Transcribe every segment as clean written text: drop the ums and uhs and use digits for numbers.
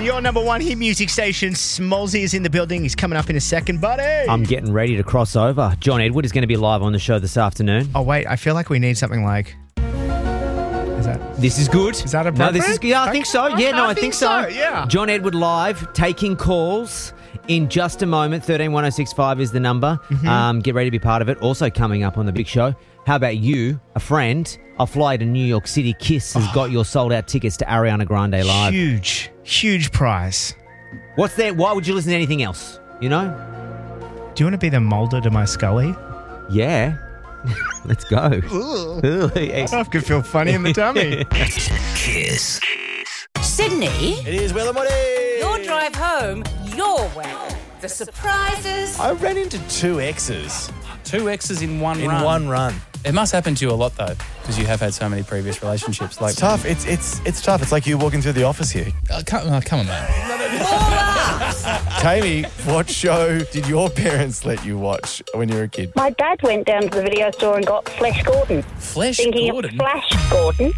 Your number one hit music station, Smolzy, is in the building. He's coming up in a second, buddy. I'm getting ready to cross over. John Edward is going to be live on the show this afternoon. Oh, wait. I feel like we need something like... This is good. Is that appropriate? No, this is good. Yeah, I think so. Yeah, no, I think so. Yeah. John Edward live, taking calls in just a moment. 131065 is the number. Get ready to be part of it. Also coming up on the big show. How about you, a friend? I'll fly to New York City. Kiss has got your sold-out tickets to Ariana Grande live. Huge prize. What's that? Why would you listen to anything else? You know? Do you want to be the Mulder to my Scully? Yeah. Let's go. I could feel funny in the tummy. Kiss. Sydney, It is Will and Woody. your drive home, your way. The surprises. I ran into two exes Two exes in one in run. one run. It must happen to you a lot, though, because you have had so many previous relationships. Like It's tough. It's tough. It's like you walking through the office here. Come on, man. Tammy, what show did your parents let you watch when you were a kid? My dad went down to the video store and got Flash Gordon. Flash Thinking Gordon. of Flash Gordon.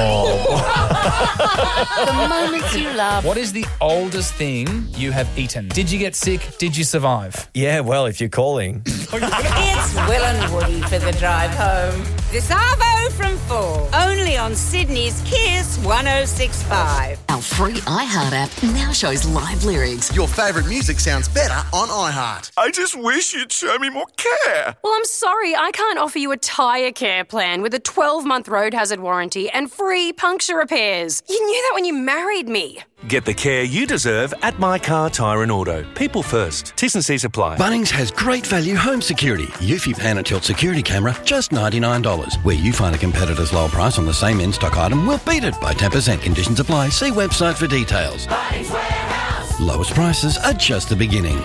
The moments you love. What is the oldest thing you have eaten? Did you get sick? Did you survive? Yeah, well, if you're calling. It's Will and Woody for the drive home. This Arvo from 4. Only on Sydney's Kiss 106.5. Our free iHeart app now shows live lyrics. Your favourite music sounds better on iHeart. I just wish you'd show me more care. Well, I'm sorry, I can't offer you a tyre care plan with a 12-month road hazard warranty and free puncture repairs. You knew that when you married me. Get the care you deserve at My Car Tyre and Auto. People first. T's and C's apply. Bunnings has great value home security. Eufy Pan and Tilt security camera, just $99. Where you find a competitor's lower price on the same in-stock item, we'll beat it by 10%. Conditions apply. See website for details. Bunnings Warehouse. Lowest prices are just the beginning.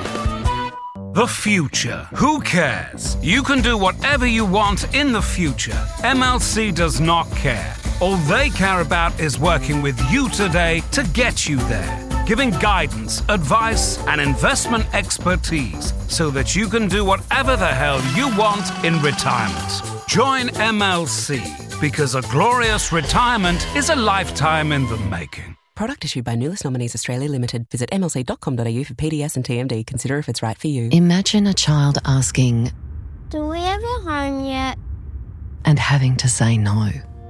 The future. Who cares? You can do whatever you want in the future. MLC does not care. All they care about is working with you today to get you there, giving guidance, advice, and investment expertise so that you can do whatever the hell you want in retirement. Join MLC because a glorious retirement is a lifetime in the making. Product issued by Nulis Nominees Australia Limited. Visit mlc.com.au for PDS and TMD. Consider if it's right for you. Imagine a child asking, "Do we have a home yet?" and having to say no.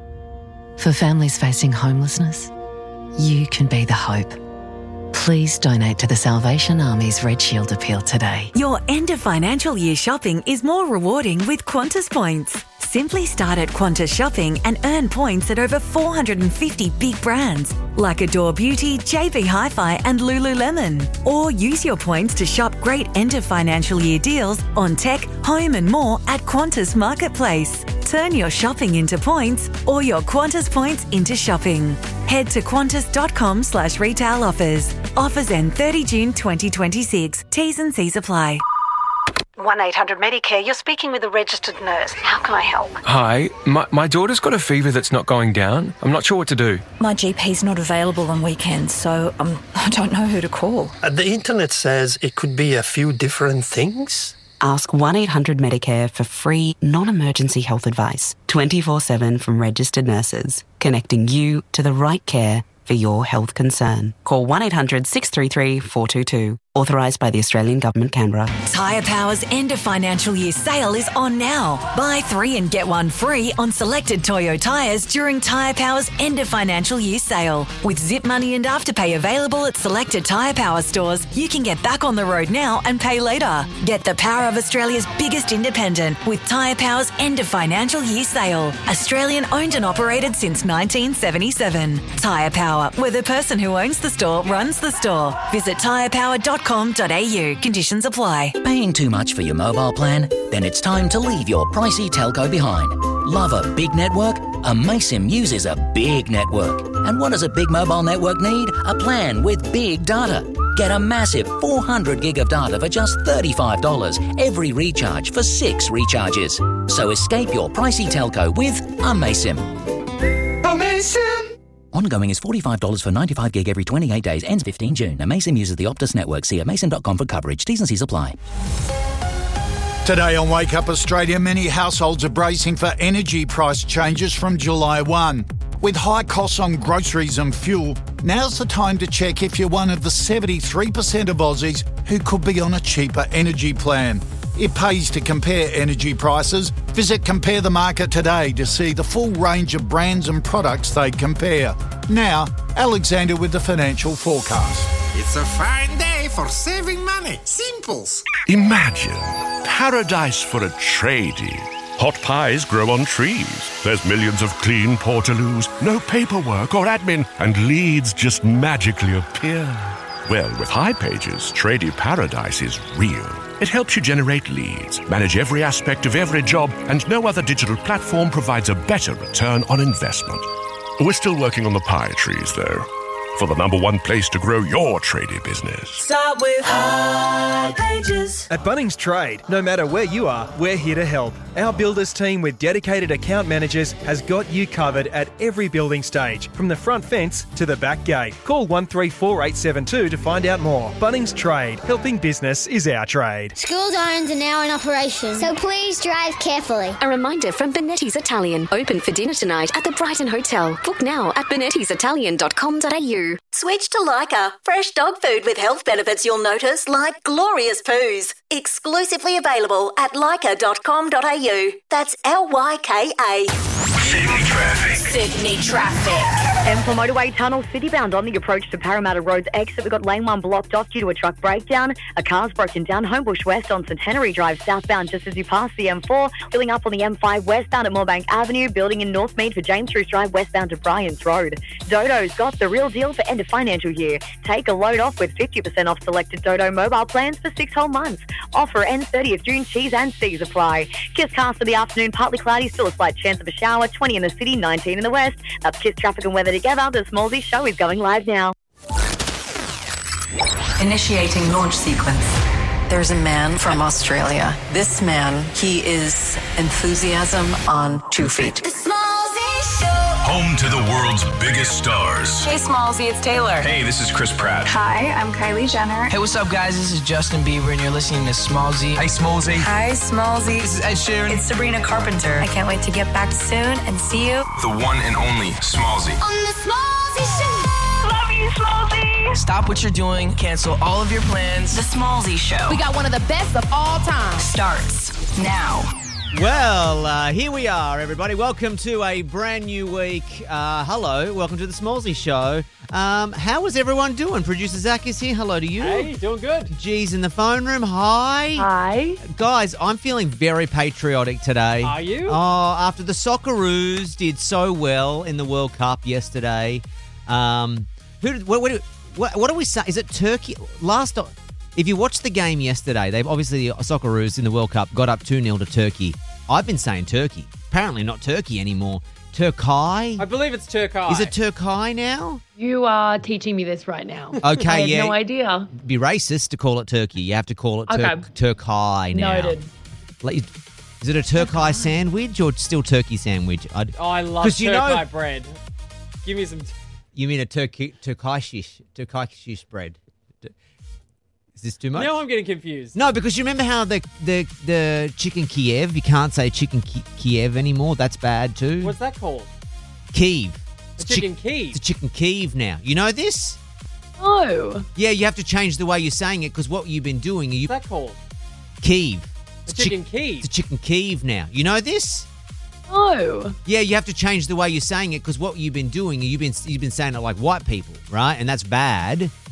For families facing homelessness, you can be the hope. Please donate to the Salvation Army's Red Shield appeal today. Your end of financial year shopping is more rewarding with Qantas points. Simply start at Qantas Shopping and earn points at over 450 big brands like Adore Beauty, JB Hi-Fi and Lululemon. Or use your points to shop great end of financial year deals on tech, home and more at Qantas Marketplace. Turn your shopping into points or your Qantas points into shopping. Head to qantas.com/retail offers. Offers end 30 June 2026. T's and C's apply. 1-800-MEDICARE, you're speaking with a registered nurse. How can I help? Hi, my daughter's got a fever that's not going down. I'm not sure what to do. My GP's not available on weekends, so I don't know who to call. The internet says it could be a few different things. Ask 1-800-MEDICARE for free, non-emergency health advice. 24/7 from registered nurses. Connecting you to the right care for your health concern. Call 1-800-633-422. Authorised by the Australian Government, Canberra. Tyre Power's end of financial year sale is on now. Buy 3 and get 1 free on selected Toyo tyres during Tyre Power's end of financial year sale. With Zip Money and Afterpay available at selected Tyre Power stores, you can get back on the road now and pay later. Get the power of Australia's biggest independent with Tyre Power's end of financial year sale. Australian owned and operated since 1977. Tyre Power, where the person who owns the store runs the store. Visit tyrepower.com.au. Conditions apply. Paying too much for your mobile plan? Then it's time to leave your pricey telco behind. Love a big network? Amaysim uses a big network. And what does a big mobile network need? A plan with big data. Get a massive 400 gig of data for just $35 every recharge for 6 recharges. So escape your pricey telco with Amaysim. Amaysim! Ongoing is $45 for 95 gig every 28 days. Ends 15 June. Amaysim uses the Optus network. See amaysim.com for coverage. T's and C's apply. Today on Wake Up Australia, many households are bracing for energy price changes from July 1. With high costs on groceries and fuel, Now's the time to check if you're one of the 73% of Aussies who could be on a cheaper energy plan. It pays to compare energy prices. Visit Compare the Market today to see the full range of brands and products they compare. Now, Alexander with the financial forecast. It's a fine day for saving money. Simples. Imagine paradise for a tradie. Hot pies grow on trees. There's millions of clean portaloos, no paperwork or admin, and leads just magically appear. Well, with HighPages, Tradie Paradise is real. It helps you generate leads, manage every aspect of every job, and no other digital platform provides a better return on investment. We're still working on the pie trees, though, for the number one place to grow your tradie business. Start with HighPages. At Bunnings Trade, no matter where you are, we're here to help. Our builders team with dedicated account managers has got you covered at every building stage, from the front fence to the back gate. Call 134872 to find out more. Bunnings Trade, helping business is our trade. School zones are now in operation, so please drive carefully. A reminder from Benetti's Italian. Open for dinner tonight at the Brighton Hotel. Book now at benettisitalian.com.au. Switch to Lyca. Fresh dog food with health benefits you'll notice, like glorious poos. Exclusively available at lyca.com.au. That's Lyka. Sydney traffic. Sydney traffic. M4 motorway tunnel citybound on the approach to Parramatta Road's exit. We've got lane 1 blocked off due to a truck breakdown. A car's broken down Homebush West on Centenary Drive southbound just as you pass the M4. Filling up on the M5 westbound at Moorebank Avenue. Building in Northmead for James Bruce Drive westbound to Bryans Road. Dodo's got the real deal for end of financial year. Take a load off with 50% off selected Dodo mobile plans for 6 whole months. Offer ends 30th June. T's and C's apply. Kiss cast for the afternoon. Partly cloudy. Still a slight chance of a shower. 20 in the city, 19 in the west. That's Kiss traffic and weather together. The Smallsy Show is going live now. Initiating launch sequence. There's a man from Australia. This man, he is enthusiasm on 2 feet. The Smallsy Show. Home to the world's biggest stars. Hey, Smallsy, it's Taylor. Hey, this is Chris Pratt. Hi, I'm Kylie Jenner. Hey, what's up, guys? This is Justin Bieber, and you're listening to Smallsy. Hey, Smallsy. Hi, Smallsy. This is Ed Sheeran. It's Sabrina Carpenter. I can't wait to get back soon and see you. The one and only Smallsy. On the Smallsy Show. Love you, Smallsy. Stop what you're doing. Cancel all of your plans. The Smallsy Show. We got one of the best of all time. Starts now. Well, here we are, everybody. Welcome to a brand new week. Hello, welcome to the Smallsy Show. How is everyone doing? Producer Zach is here. Hello to you. Hey, doing good. G's in the phone room. Hi. Hi. Guys, I'm feeling very patriotic today. Are you? Oh, after the Socceroos did so well in the World Cup yesterday. What do we say? Is it Turkey? If you watched the game yesterday, they've obviously, the Socceroos in the World Cup got up 2-0 to Turkey. I've been saying Turkey. Apparently not Turkey anymore. Turkey? I believe it's Turkey. Is it Turkey now? You are teaching me this right now. Okay, I had yeah. no idea. It'd be racist to call it Turkey. You have to call it Turkey now. Noted. Is it a Turkey sandwich or still turkey sandwich? I love Turkey bread. Give me some... You mean a Turkish bread? Is this too much? Now I'm getting confused. No, because you remember how the chicken Kiev, you can't say chicken Kiev anymore. That's bad too. What's that called? Kiev. Chicken Kiev. It's a chicken Kiev now. You know this? No. Yeah, you have to change the way you're saying it because what you've been doing... What's that called? Kiev. Chicken Kiev. It's a chicken Kiev now. You know this? No. Yeah, you have to change the way you're saying it because what you've been doing, you've been saying it like white people, right? And that's bad.